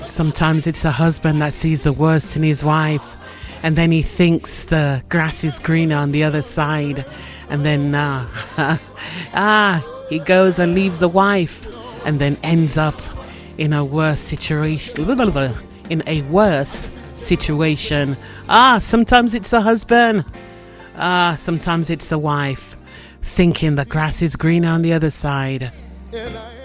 Sometimes it's the husband that sees the worst in his wife, and then he thinks the grass is greener on the other side, and then he goes and leaves the wife, and then ends up in a worse situation. Sometimes it's the husband. Sometimes it's the wife, thinking the grass is greener on the other side.